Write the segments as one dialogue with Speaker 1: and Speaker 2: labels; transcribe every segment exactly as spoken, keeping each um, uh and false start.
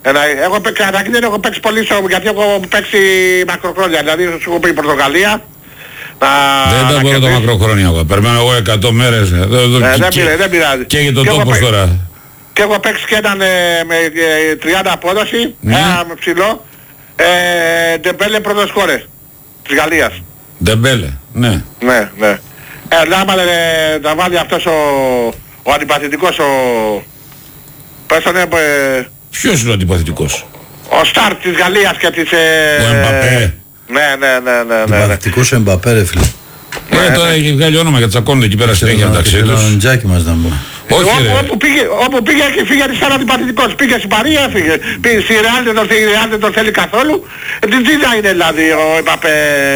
Speaker 1: Ένα, έχω παίξει, καταρχήν δεν έχω παίξει πολύ σώμα, γιατί έχω παίξει μακροχρόνια, δηλαδή σου έχω πει η Πορτογαλία. Να,
Speaker 2: δεν τα μπορώ το μακροχρόνια εγώ, περιμένω εγώ εκατό μέρες. Ε,
Speaker 1: δεν πειράζει, δεν πειράζει.
Speaker 2: Και για τον τόπος τώρα.
Speaker 1: Και έχω παίξει και έναν ε, με ε, τριάντα απόδοση, ναι. Ένα με ψηλό, ε, Ντεμπέλε πρώτος σκόρερ της Γαλλίας.
Speaker 2: Ντεμπέλε, ναι.
Speaker 1: Ναι, ναι. Ε, άμα ε, να βάλει αυτός ο, ο αντιπαθητικός, ο... Πες τον, ε,
Speaker 2: ποιος είναι ο αντιπαθητικός?
Speaker 1: Ο Στάρ της Γαλλίας και της... Ε,
Speaker 2: ο Εμπαπέ.
Speaker 1: Ναι, ναι, ναι, ναι, ναι.
Speaker 3: Αντιπαθητικός ο Εμπαπέ, ρε φίλε.
Speaker 2: Ε, τώρα έχει βγάλει όνομα για τσακώνονται εκεί πέρα συνέχεια μεταξύ τους.
Speaker 3: Τον τζάκι μας να μπω.
Speaker 2: Όχι ρε.
Speaker 1: Όπου πήγε, όπου πήγε και φύγε σαν αντιπαθητικός. Πήγε στην Παρία, έφυγε. Πήγε στη Ρεάλ, δεν τον, δεν τον θέλει καθόλου. Ε, τι, τι να είναι δηλαδή ο Εμπαπέ...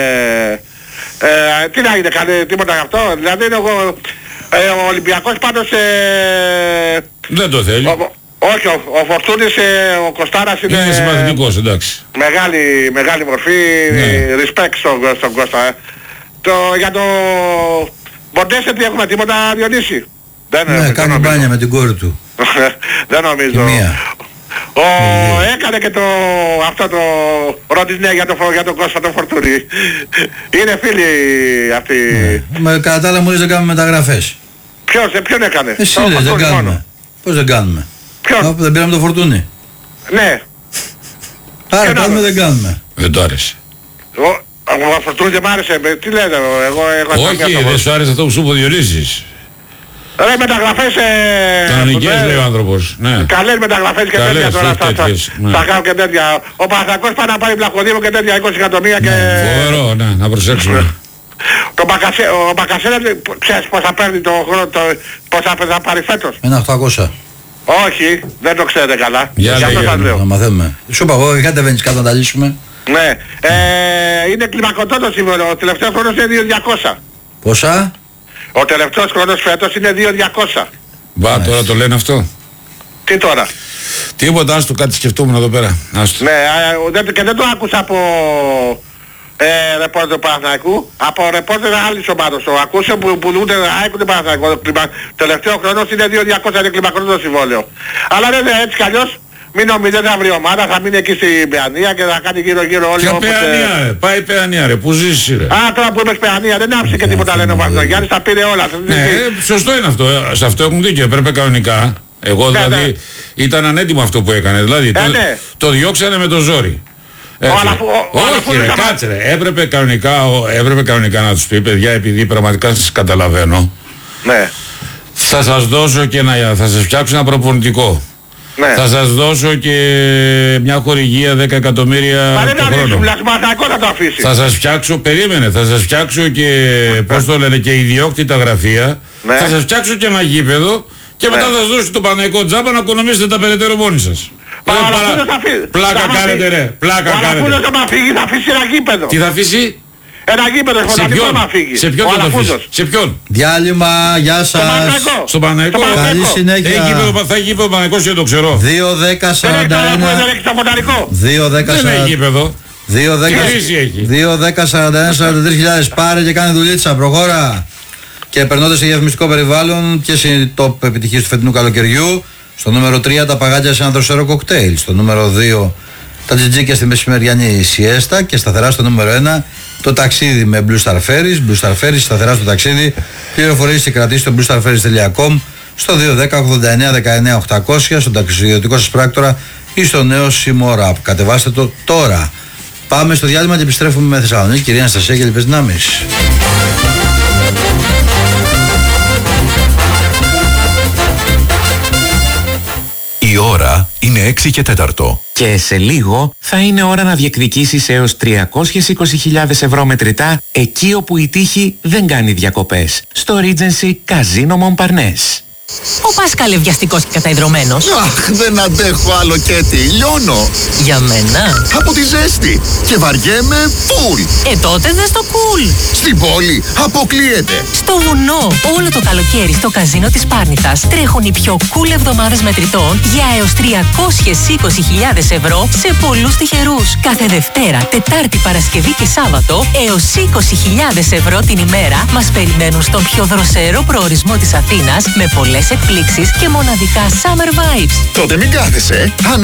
Speaker 1: Ε, τι να είναι, κάνει τίποτα γι' αυτό. Δηλαδή είναι εγώ... Ε, ο Ολυμπιακός πάντως... Ε,
Speaker 2: δεν το θέλει. Ο,
Speaker 1: όχι, ο, ο Φορτούνης, ε, ο Κωστάρας είναι...
Speaker 2: Είναι συμπαθητικός, εντάξει.
Speaker 1: Μεγάλη, μεγάλη μορφή, ναι. Respect στον, στον Κώστα. Ε. Το, για το... Μοντέσε τι έχουμε τίποτα, Διονύση?
Speaker 3: Δεν, ναι, ε, κάνει μπάνια με την κόρη του.
Speaker 1: Δεν νομίζω. Ο, yeah. Έκανε και το, αυτό το ρόντινε για, το, για τον Κώστα το Φορτούνη. Είναι φίλοι αυτοί.
Speaker 3: Yeah. Με κατά τα άλλα μου λες δεν κάνουμε μεταγραφές.
Speaker 1: Ποιος, ε, ποιον έκανε?
Speaker 3: Εσύ λες δεν κάνουμε. Μόνο. Πώς δεν κάνουμε?
Speaker 1: Ποιον?
Speaker 3: Ά, δεν πήραμε το Φορτούνη.
Speaker 1: Ναι.
Speaker 3: Άρα κάνουμε δεν κάνουμε.
Speaker 2: Δεν το άρεσε.
Speaker 1: Ο, ο Φορτούνη δεν μ' άρεσε. Τι λέτε εγώ, εγώ
Speaker 2: όχι δεν σου άρεσε αυτό που σου είπε ο Διονύσης.
Speaker 1: Ρε μεταγραφές... Ε,
Speaker 2: κανονικές λέει ο άνθρωπος. Ναι.
Speaker 1: Καλές μεταγραφές και καλές, τέτοια τώρα. Θα, ναι. θα κάνω και τέτοια. Ο Παναθηναϊκός πάει να πάρει Βλαχοδήμο και τέτοια είκοσι εκατομμύρια και...
Speaker 2: Φοβερό, ναι, να προσέξουμε.
Speaker 1: Το Μπακασέ, ο Μπακασέρα ξέρεις πώς θα παίρνει το χρόνο, το, πώς θα, θα πάρει φέτος?
Speaker 3: Ένα οκτακόσια.
Speaker 1: Όχι, δεν το ξέρετε καλά.
Speaker 2: Για, για αυτό
Speaker 3: σας λέω. Να μαθαίνουμε. Σου είπα εγώ, κατεβαίνεις κάτω να τα λύσουμε.
Speaker 1: Ναι. Ε, είναι κλιμακωτό το σήμερα. Ο τελευταίος χρόνος είναι δύο χιλιάδες διακόσια.
Speaker 3: Πόσα?
Speaker 1: Ο τελευταίος χρόνος φέτος είναι δύο χιλιάδες διακόσια.
Speaker 2: Μπα, τώρα το λένε αυτό.
Speaker 1: Τι τώρα?
Speaker 2: Τίποτα, άστο κάτι σκεφτόμουν εδώ πέρα. Άστο.
Speaker 1: Ναι, α, και δεν το άκουσα από ε, ρεπόρτερ του Παναθηναϊκού, από ρεπόρτερ άλλης ομάδος. Το ακούσε που πουλούνται ΑΕΚ του Παναθηναϊκού. Τελευταίο χρόνος είναι δύο χιλιάδες διακόσια, είναι κλιμακωτό το συμβόλαιο. Αλλά δεν είναι έτσι κι αλλιώς. Μην νομίζετε θα βρει ομάδα, θα μείνει εκεί στην Παιανία και θα κάνει γύρω γύρω όλοι.
Speaker 2: Ποια Παιανία ε... ρε, πάει Παιανία ρε, που ζήσεις ρε.
Speaker 1: Α, τώρα που είπες Παιανία δεν άφησε και τίποτα λένε ο Μαρδογιάννης, τα πήρε όλα.
Speaker 2: Ναι, ε, σωστό είναι αυτό, σε αυτό έχουν δίκιο, έπρεπε κανονικά. Εγώ δηλαδή ναι, ναι. ήταν ανέτοιμο αυτό που έκανε, δηλαδή ε, το, ναι. το διώξανε με το ζόρι. Όχι ρε, κάτσε ρε, έπρεπε κανονικά, έπρεπε κανονικά να τους πει παιδιά, επειδή πραγματικά σας καταλαβαίνω.
Speaker 1: Ναι.
Speaker 2: Θα σας δώσω και ένα, θα σας φτιάξω ένα προπονητικό. Ναι. Θα σας δώσω και μια χορηγία δέκα εκατομμύρια το χρόνο.
Speaker 1: Θα, το αφήσει.
Speaker 2: θα σας φτιάξω, περίμενε, θα σας φτιάξω και, πώς το λένε, και ιδιόκτητα γραφεία. Ναι. Θα σας φτιάξω και ένα γήπεδο και ναι. μετά θα σας δώσω το Παναθηναϊκό τζάμπα να οικονομήσετε τα περαιτέρω μόνοι σας.
Speaker 1: Παρα...
Speaker 2: Πλάκα κάνετε ρε, πλάκα κάνετε.
Speaker 1: Θα φύγει, θα αφήσει ένα γήπεδο.
Speaker 2: Τι θα αφήσει?
Speaker 1: Ένα γήπεδο σπονδανικό να φύγει.
Speaker 2: Σε ποιον θα αφήσει? Σε ποιον?
Speaker 3: Διάλειμμα, γεια σας.
Speaker 2: Στον Παναθηναϊκό.
Speaker 3: Καλή συνέχεια.
Speaker 2: Θα έχει γήπεδο ο Παναθηναϊκός και το ξέρω.
Speaker 3: δύο δέκα σαράντα ένα. δύο δέκα
Speaker 2: Δεν έχει γήπεδο.
Speaker 3: δύο δέκα σαράντα ένα σαράντα τρεις χιλιάδες πάρε και κάνει δουλίτσα. Προχώρα. Και περνώντας σε διαφημιστικό περιβάλλον, ποιες είναι οι top επιτυχίες του φετινού καλοκαιριού? Στο νούμερο τρία τα παγάκια σε ένα δροσερό κοκτέιλ. Στο νούμερο δύο τα τζιτζίκια στη μεσημεριανή σιέστα. Και σταθερά στο νούμερο ένα το ταξίδι με Blue Star Ferries. Blue Star Ferries σταθερά στο ταξίδι. Πληροφορίες και κρατήσεις στο blue star ferries τελεία com, στο δύο δέκα ογδόντα εννέα δεκαεννέα οκτακόσια, στον ταξιδιωτικό σας πράκτορα ή στο νέο Simora. Κατεβάστε το τώρα. Πάμε στο διάλειμμα και επιστρέφουμε με Θεσσαλονίκη. Κυρία Αναστασία και λοιπές δυνάμεις.
Speaker 4: Η ώρα είναι έξι και τέταρτο.
Speaker 5: Και σε λίγο θα είναι ώρα να διεκδικήσεις έως τριακόσιες είκοσι χιλιάδες ευρώ μετρητά εκεί όπου η τύχη δεν κάνει διακοπές. Στο Regency Casino Montparnasse.
Speaker 6: Ο Πάσκαλ βιαστικός και καταϊδρωμένος.
Speaker 7: Αχ, δεν αντέχω άλλο Κέτι, λιώνω.
Speaker 6: Για μένα.
Speaker 7: Από τη ζέστη. Και βαριέμαι φουλ.
Speaker 6: Ε, τότε δες το κουλ.
Speaker 7: Στην πόλη αποκλείεται.
Speaker 6: Στο βουνό, όλο το καλοκαίρι στο καζίνο της Πάρνηθας τρέχουν οι πιο cool εβδομάδες μετρητών για έως τριακόσιες είκοσι χιλιάδες ευρώ σε πολλούς τυχερούς. Κάθε Δευτέρα, Τετάρτη, Παρασκευή και Σάββατο έως είκοσι χιλιάδες ευρώ την ημέρα μας περιμένουν στον πιο δροσερό προορισμό της Αθήνας με πολλές εκπλήξεις και μοναδικά summer vibes.
Speaker 7: Τότε μην κάθεσαι.